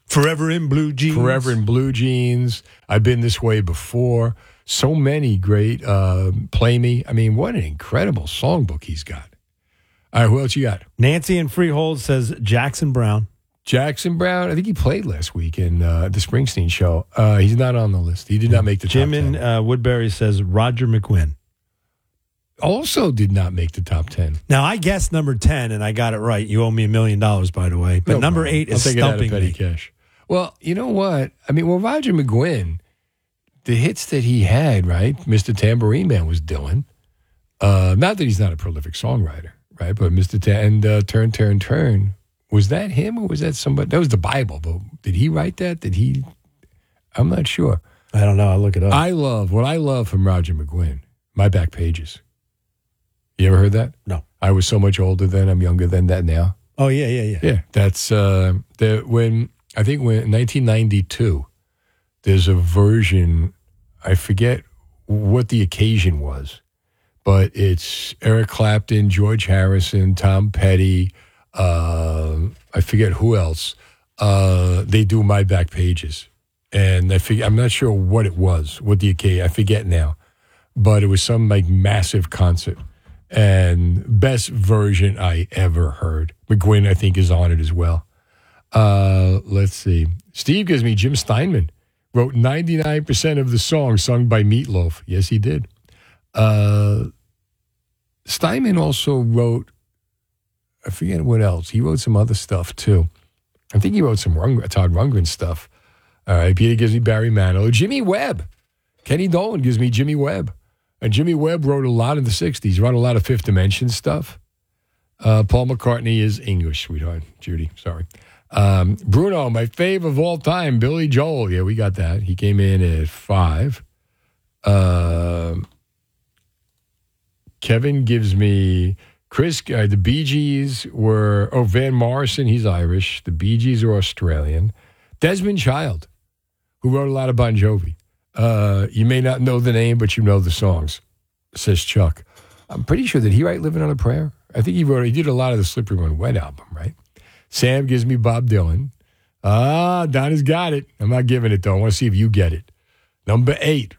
Forever in Blue Jeans. Forever in Blue Jeans. I've Been This Way Before. So many great Play Me. I mean, what an incredible songbook he's got. All right, who else you got? Nancy in Freehold says Jackson Brown. Jackson Brown. I think he played last week in the Springsteen show. He's not on the list. He did not make the Jim top 10. in Woodbury says Roger McGuinn. Also did not make the top 10. Now, I guessed number 10, and I got it right. You owe me $1 million, by the way. But No number problem. 8 is I'll take it out of stumping petty me. cash. Well, you know what? I mean, Roger McGuinn, the hits that he had, right? Mr. Tambourine Man was Dylan. Not that he's not a prolific songwriter, right? But Turn, Turn, Turn. Was that him or was that somebody? That was the Bible, but did he write that? I'm not sure. I don't know. I'll look it up. What I love from Roger McGuinn, My Back Pages. You ever heard that? No. I was so much older then, I'm younger than that now. Oh, yeah. Yeah, that's when 1992, there's a version, I forget what the occasion was, but it's Eric Clapton, George Harrison, Tom Petty, I forget who else. They do My Back Pages. And I'm not sure what it was, what the occasion, I forget now. But it was some like massive concert. And best version I ever heard. McGuinn, I think, is on it as well. Let's see. Steve gives me Jim Steinman. Wrote 99% of the songs sung by Meatloaf. Yes, he did. Steinman also wrote, I forget what else. He wrote some other stuff, too. I think he wrote some Todd Rundgren stuff. All right, Peter gives me Barry Manilow. Jimmy Webb. Kenny Dolan gives me Jimmy Webb. And Jimmy Webb wrote a lot in the 60s. He wrote a lot of Fifth Dimension stuff. Paul McCartney is English, sweetheart. Judy, sorry. Bruno, my fave of all time, Billy Joel. Yeah, we got that. He came in at 5. Kevin gives me Chris. The Bee Gees were, Van Morrison, he's Irish. The Bee Gees are Australian. Desmond Child, who wrote a lot of Bon Jovi. You may not know the name, but you know the songs, says Chuck. I'm pretty sure that he wrote Living on a Prayer. I think he did a lot of the Slippery When Wet album, right? Sam gives me Bob Dylan. Donna's got it. I'm not giving it, though. I want to see if you get it. Number 8,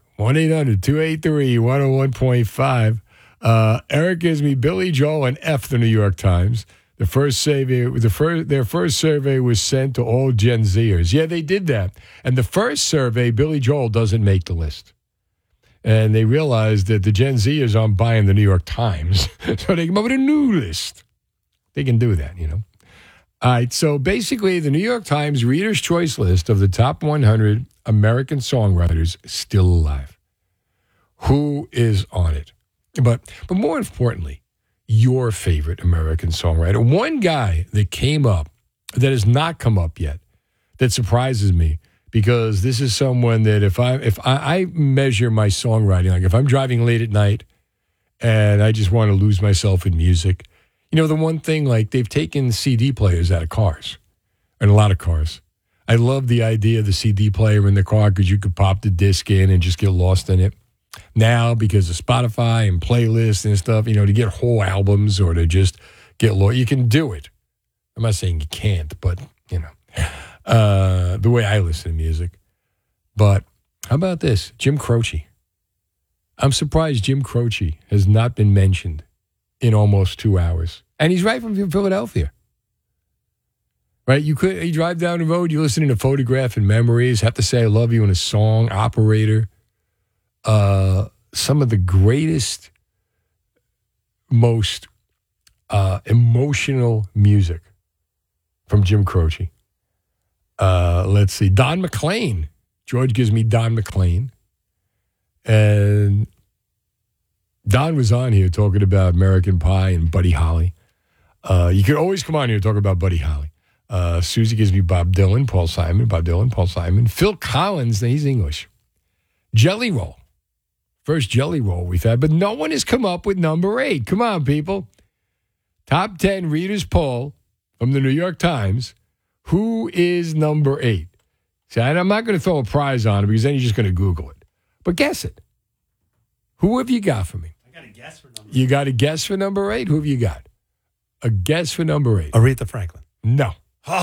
1-800-283-101.5. Eric gives me Billy Joel and F the New York Times. Their first survey was sent to all Gen Zers. Yeah, they did that. And the first survey, Billy Joel doesn't make the list. And they realized that the Gen Zers aren't buying the New York Times, so they come up with a new list. They can do that, you know. All right, so basically the New York Times Reader's Choice list of the top 100 American songwriters still alive. Who is on it? But more importantly, your favorite American songwriter. One guy that came up, that has not come up yet, that surprises me, because this is someone that if I measure my songwriting, like if I'm driving late at night and I just want to lose myself in music, you know, the one thing, like they've taken CD players out of cars, and a lot of cars. I love the idea of the CD player in the car because you could pop the disc in and just get lost in it. Now, because of Spotify and playlists and stuff, you know, to get whole albums or to just get lost, you can do it. I'm not saying you can't, but, you know, the way I listen to music. But how about this? Jim Croce. I'm surprised Jim Croce has not been mentioned in almost 2 hours. And he's right from Philadelphia. Right? You drive down the road, you're listening to Photograph and Memories, Have to Say I Love You in a Song, Operator. Some of the greatest, most emotional music from Jim Croce. Let's see. Don McLean. George gives me Don McLean. And Don was on here talking about American Pie and Buddy Holly. You could always come on here and talk about Buddy Holly. Susie gives me Bob Dylan, Paul Simon, Bob Dylan, Paul Simon. Phil Collins, he's English. Jelly Roll. First Jelly Roll we've had, but no one has come up with number 8. Come on, people. Top 10 readers poll from the New York Times. Who is number 8? See, I'm not going to throw a prize on it because then you're just going to Google it. But guess it. Who have you got for me? I got a guess for number 8. You got a guess for number 8? Who have you got? A guess for number 8. Aretha Franklin. No. Oh.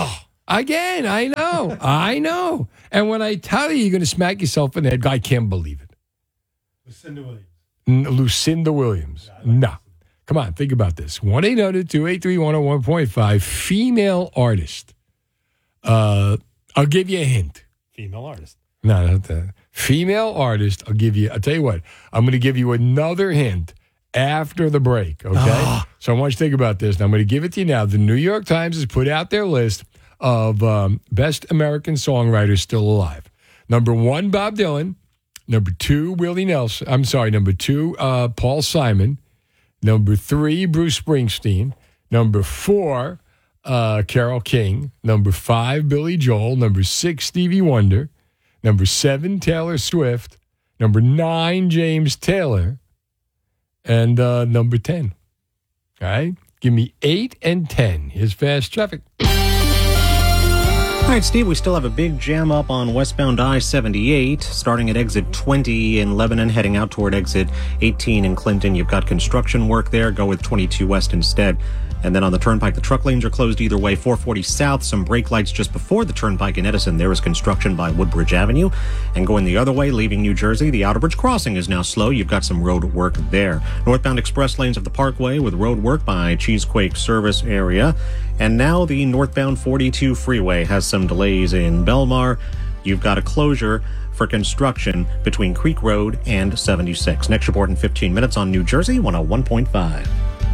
Again, I know. I know. And when I tell you you're going to smack yourself in the head, I can't believe it. Lucinda Williams. Lucinda Williams. No. Come on, think about this. 1-800-283-101.5, female artist. I'll give you a hint. Female artist. No, not that. Female artist. I'll tell you what, I'm going to give you another hint after the break, okay? So I want you to think about this. And I'm going to give it to you now. The New York Times has put out their list of best American songwriters still alive. Number 1, Bob Dylan. Number 2, Willie Nelson. I'm sorry, number 2, Paul Simon. Number 3, Bruce Springsteen. Number 4, Carole King. Number 5, Billy Joel. Number 6, Stevie Wonder. Number 7, Taylor Swift. Number 9, James Taylor. And number 10. All right? Give me 8 and 10. Here's Fast Traffic. All right, Steve, we still have a big jam up on westbound I-78, starting at exit 20 in Lebanon, heading out toward exit 18 in Clinton. You've got construction work there. Go with 22 West instead. And then on the Turnpike, the truck lanes are closed either way. 440 South, some brake lights just before the Turnpike in Edison. There is construction by Woodbridge Avenue. And going the other way, leaving New Jersey, the Outer Bridge crossing is now slow. You've got some road work there. Northbound express lanes of the Parkway with road work by Cheesequake service area. And now the northbound 42 freeway has some delays in Belmar. You've got a closure for construction between Creek Road and 76. Next report in 15 minutes on New Jersey 101.5.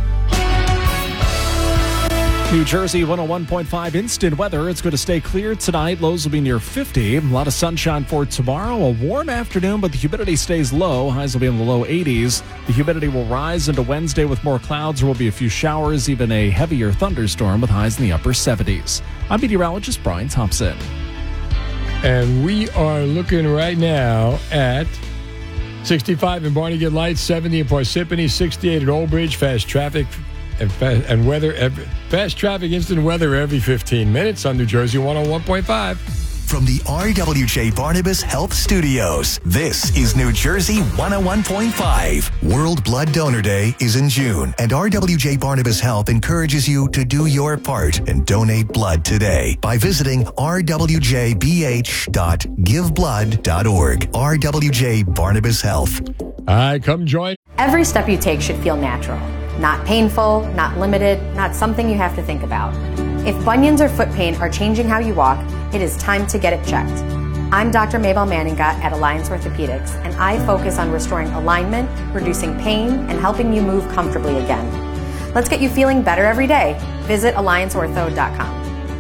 New Jersey 101.5 instant weather. It's going to stay clear tonight. Lows will be near 50. A lot of sunshine for tomorrow. A warm afternoon, but the humidity stays low. Highs will be in the low 80s. The humidity will rise into Wednesday with more clouds. There will be a few showers, even a heavier thunderstorm with highs in the upper 70s. I'm meteorologist Brian Thompson. And we are looking right now at 65 in Barnegat Lights, 70 in Parsippany, 68 at Old Bridge. Fast traffic and weather, fast traffic, instant weather every 15 minutes on New Jersey 101.5. From the RWJ Barnabas Health Studios, this is New Jersey 101.5. World Blood Donor Day is in June, and RWJ Barnabas Health encourages you to do your part and donate blood today by visiting rwjbh.giveblood.org. RWJ Barnabas Health. All right, come join. Every step you take should feel natural. Not painful, not limited, not something you have to think about. If bunions or foot pain are changing how you walk, it is time to get it checked. I'm Dr. Mabel Manninga at Alliance Orthopedics, and I focus on restoring alignment, reducing pain, and helping you move comfortably again. Let's get you feeling better every day. Visit allianceortho.com.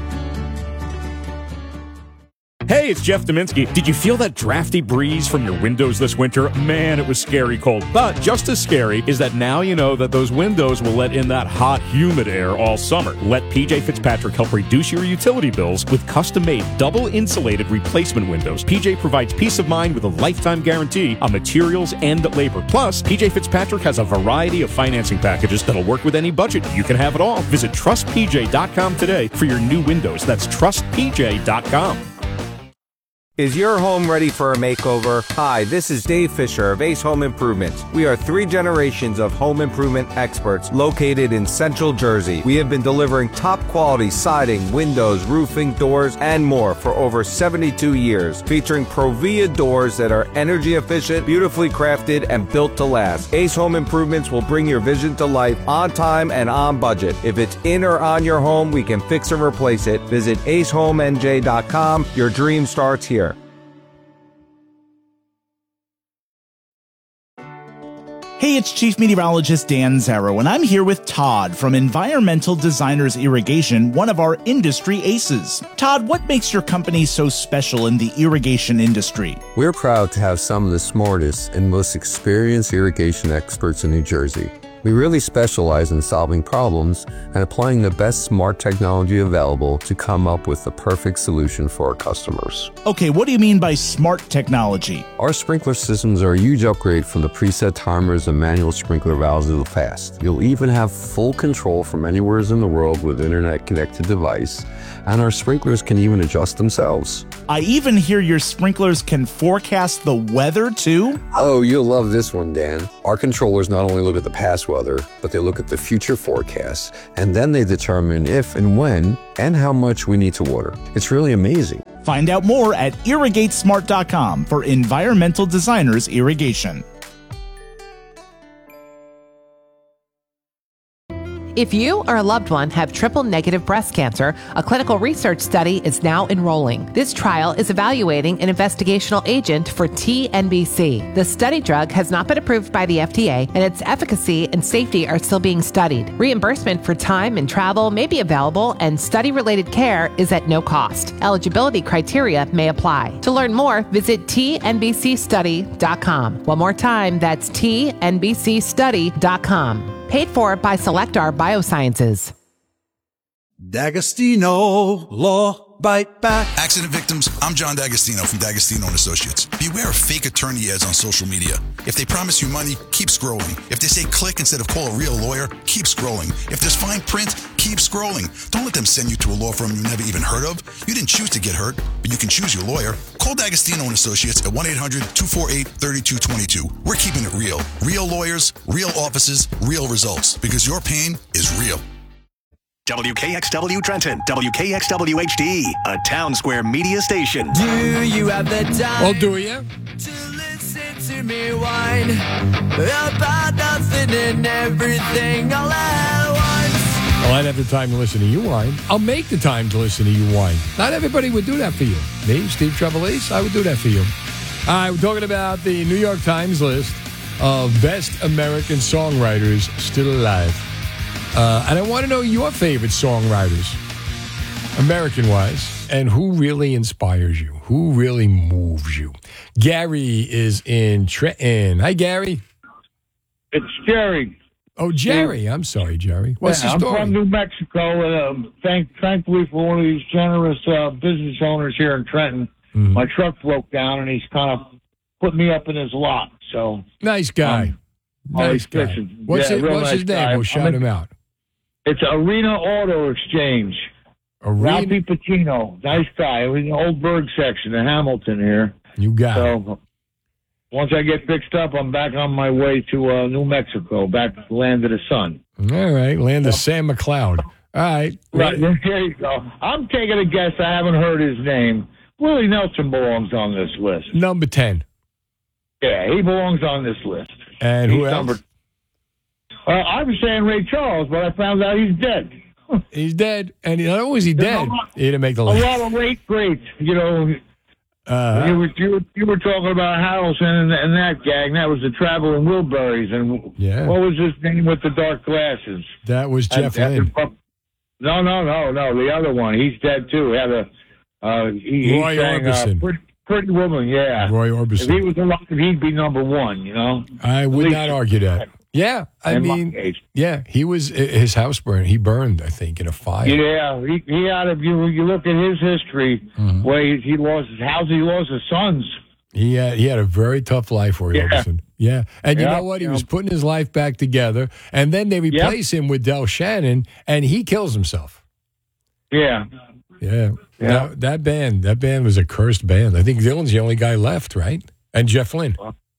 Hey, it's Jeff Dominski. Did you feel that drafty breeze from your windows this winter? Man, it was scary cold. But just as scary is that now you know that those windows will let in that hot, humid air all summer. Let PJ Fitzpatrick help reduce your utility bills with custom-made, double-insulated replacement windows. PJ provides peace of mind with a lifetime guarantee on materials and labor. Plus, PJ Fitzpatrick has a variety of financing packages that'll work with any budget. You can have it all. Visit TrustPJ.com today for your new windows. That's TrustPJ.com. Is your home ready for a makeover? Hi, this is Dave Fisher of Ace Home Improvements. We are 3 generations of home improvement experts located in Central Jersey. We have been delivering top quality siding, windows, roofing, doors, and more for over 72 years, featuring Provia doors that are energy efficient, beautifully crafted, and built to last. Ace Home Improvements will bring your vision to life on time and on budget. If it's in or on your home, we can fix and replace it. Visit acehomenj.com. Your dream starts here. Hey, it's Chief Meteorologist Dan Zarrow, and I'm here with Todd from Environmental Designers Irrigation, one of our industry aces. Todd, what makes your company so special in the irrigation industry? We're proud to have some of the smartest and most experienced irrigation experts in New Jersey. We really specialize in solving problems and applying the best smart technology available to come up with the perfect solution for our customers. Okay, what do you mean by smart technology? Our sprinkler systems are a huge upgrade from the preset timers and manual sprinkler valves of the past. You'll even have full control from anywhere in the world with internet-connected device. and our sprinklers can even adjust themselves. I even hear your sprinklers can forecast the weather too. Oh, you'll love this one, Dan. Our controllers not only look at the past weather, but they look at the future forecasts, and then they determine if and when and how much we need to water. It's really amazing. Find out more at irrigatesmart.com for Environmental Designers Irrigation. If you or a loved one have triple-negative breast cancer, a clinical research study is now enrolling. This trial is evaluating an investigational agent for TNBC. The study drug has not been approved by the FDA, and its efficacy and safety are still being studied. Reimbursement for time and travel may be available, and study-related care is at no cost. Eligibility criteria may apply. To learn more, visit tnbcstudy.com. One more time, that's tnbcstudy.com. Paid for by Selectar Biosciences. D'Agostino Law Bite Back. Accident victims, I'm John D'Agostino from D'Agostino & Associates. Beware of fake attorney ads on social media. If they promise you money, keep scrolling. If they say click instead of call a real lawyer, keep scrolling. If there's fine print, keep scrolling. Don't let them send you to a law firm you never even heard of. You didn't choose to get hurt, but you can choose your lawyer. Call D'Agostino & Associates at 1-800-248-3222. We're keeping it real. Real lawyers, real offices, real results. Because your pain is real. WKXW Trenton, WKXW HD, a Town Square media station. Do you have the time? Oh, do you? To listen to me whine about nothing and everything all at once. Well, I'd have the time to listen to you whine. I'll make the time to listen to you whine. Not everybody would do that for you. Me, Steve Trevelise, I would do that for you. All right, we're talking about the New York Times list of best American songwriters still alive. And I want to know your favorite songwriters, American-wise, and who really inspires you, who really moves you. Gary is in Trenton. Hi, Gary. It's Jerry. Oh, Jerry. I'm sorry, Jerry. What's the story? I'm from New Mexico. Thankfully for one of these generous business owners here in Trenton, my truck broke down, and he's kind of put me up in his lot. So nice guy. Nice guy. What's his name? We'll shout him out. It's Arena Auto Exchange. Ralphie Patino. Nice guy. It was in the Old Berg section in Hamilton here. You got it. Once I get fixed up, I'm back on my way to New Mexico, back to the land of the sun. All right, land of Sam McCloud. All right. Right, there you go. I'm taking a guess. I haven't heard his name. Willie Nelson belongs on this list. Number 10. Yeah, he belongs on this list. And who else? I was saying Ray Charles, but I found out he's dead. He's dead. And not only is he dead, he didn't make the list. A lot of late greats, you know. You were talking about Harrelson and that gang. That was the Traveling Wilburys. And what was his name with the dark glasses? That was Jeff Lynne. No. The other one. He's dead, too. He had Roy Orbison. Pretty Woman, yeah. Roy Orbison. If he was alive, he'd be number one, you know? I would not argue that. Yeah, I mean, he was, his house burned. He burned, I think, in a fire. Yeah, he had a, you look at his history, where he lost his house, he lost his sons. He had a very tough life, Roy Orbison. Yeah, and you know what? He was putting his life back together, and then they replace him with Del Shannon, and he kills himself. Yeah. Now, that band was a cursed band. I think Dylan's the only guy left, right? And Jeff Lynne.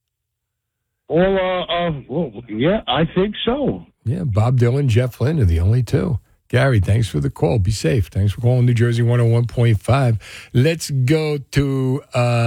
Yeah, I think so. Yeah, Bob Dylan, Jeff Lynne are the only two. Gary, thanks for the call. Be safe. Thanks for calling New Jersey 101.5. Let's go to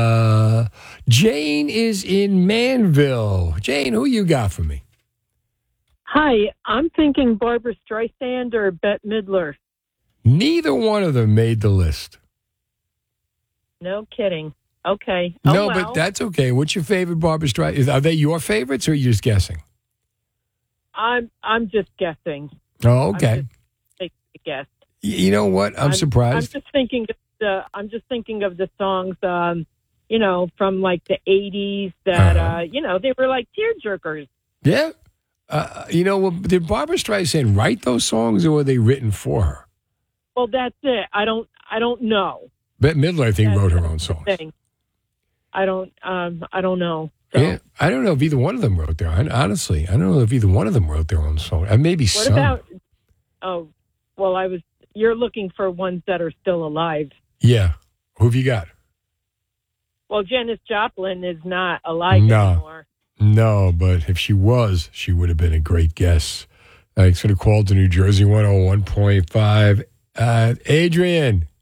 Jane is in Manville. Jane, who you got for me? Hi, I'm thinking Barbra Streisand or Bette Midler. Neither one of them made the list. No kidding. Okay. No, but that's okay. What's your favorite Barbra Streisand? Are they your favorites, or are you just guessing? I'm just guessing. Oh, okay. I'm just taking a guess. You know what? I'm surprised. I'm just thinking of the songs, you know, from like the 80s that you know, they were like tearjerkers. Yeah. You know, did Barbra Streisand write those songs, or were they written for her? Well, that's it. I don't know. Bette Midler, I think, wrote her own songs. I don't know. So. Yeah, I don't know if either one of them wrote their own. Honestly, I don't know if either one of them wrote their own song. Maybe some. What about? Oh, well, I was you're looking for ones that are still alive. Yeah. Who have you got? Well, Janis Joplin is not alive anymore. No, but if she was, she would have been a great guest. Thanks for the call to New Jersey 101.5. Adrian.